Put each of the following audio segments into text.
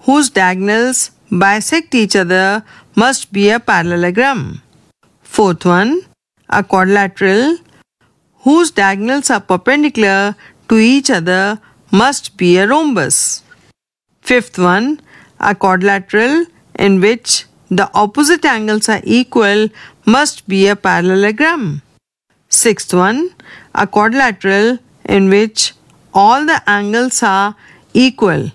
whose diagonals bisect each other must be a parallelogram. Fourth one, a quadrilateral whose diagonals are perpendicular to each other must be a rhombus. Fifth one, a quadrilateral in which the opposite angles are equal must be a parallelogram. Sixth one, a quadrilateral in which all the angles are equal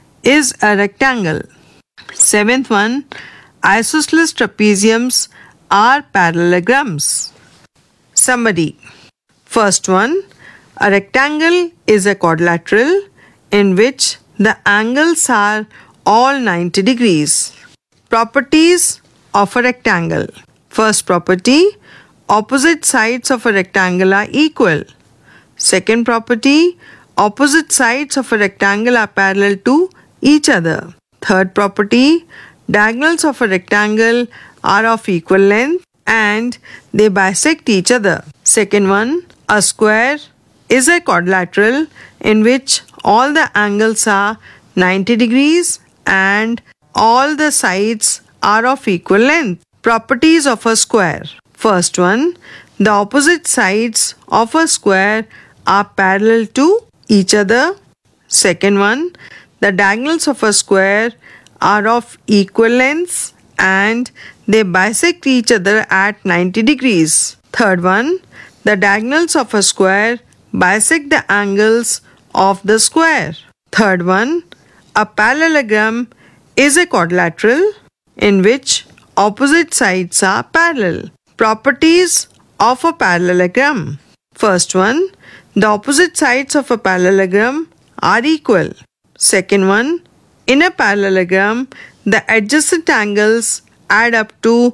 is a rectangle. Seventh one, isosceles trapeziums are parallelograms. Summary. First one, a rectangle is a quadrilateral in which the angles are all 90 degrees. Properties of a rectangle. First property, opposite sides of a rectangle are equal. Second property, opposite sides of a rectangle are parallel to each other. Third property, diagonals of a rectangle are of equal length and they bisect each other. Second one, a square is a quadrilateral in which all the angles are 90 degrees and all the sides are of equal length. Properties of a square. First one, the opposite sides of a square are parallel to each other. Second one, the diagonals of a square are of equal lengths and they bisect each other at 90 degrees. Third one, the diagonals of a square bisect the angles of the square. Third one, a parallelogram is a quadrilateral in which opposite sides are parallel. Properties of a parallelogram. First one, the opposite sides of a parallelogram are equal. Second one, in a parallelogram, the adjacent angles add up to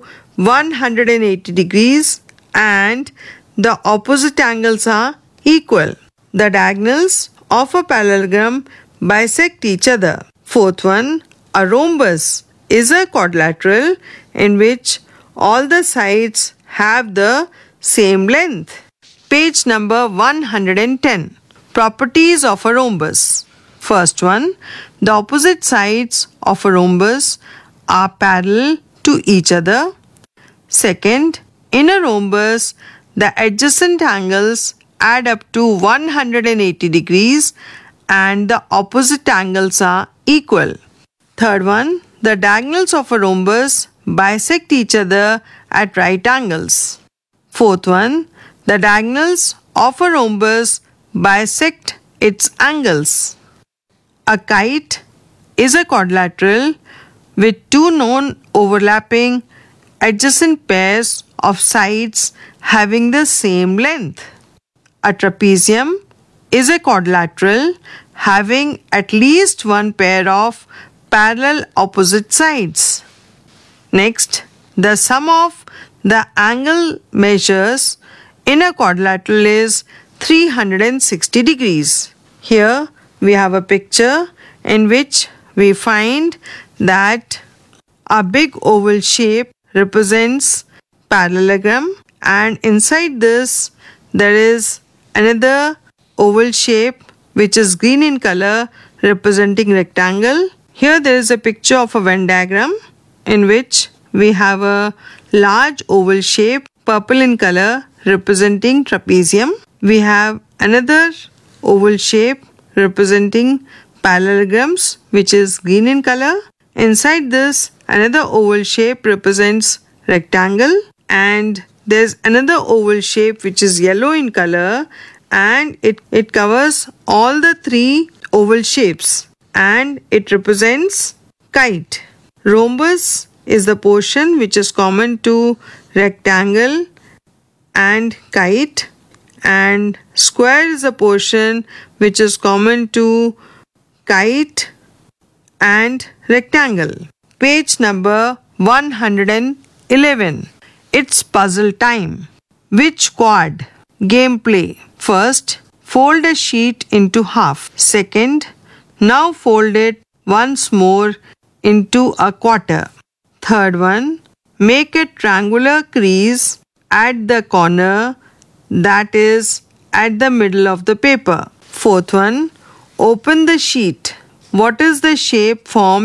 180 degrees and the opposite angles are equal. The diagonals of a parallelogram bisect each other. Fourth one, a rhombus is a quadrilateral in which all the sides have the same length. Page number 110. Properties of a rhombus. First one, the opposite sides of a rhombus are parallel to each other. Second, in a rhombus, the adjacent angles add up to 180 degrees and the opposite angles are equal. Third one, the diagonals of a rhombus bisect each other at right angles. Fourth one, the diagonals of a rhombus bisect its angles. A kite is a quadrilateral with two non-overlapping adjacent pairs of sides having the same length. A trapezium is a quadrilateral having at least one pair of parallel opposite sides. Next, the sum of the angle measures in a quadrilateral is 360 degrees. Here we have a picture in which we find that a big oval shape represents parallelogram and inside this there is another oval shape which is green in color representing rectangle. Here there is a picture of a Venn diagram in which we have a large oval shape purple in color representing trapezium. We have another oval shape representing parallelograms which is green in color. Inside this another oval shape represents rectangle and there's another oval shape which is yellow in color and it covers all the three oval shapes and it represents kite. Rhombus is the portion which is common to rectangle and kite, and square is a portion which is common to kite and rectangle. Page number 111. It's puzzle time. Which quad? Gameplay. First, fold a sheet into half. Second, now fold it once more into a quarter. Third one, make a triangular crease at the corner, that is at the middle of the paper. Fourth one, open the sheet. What is the shape formed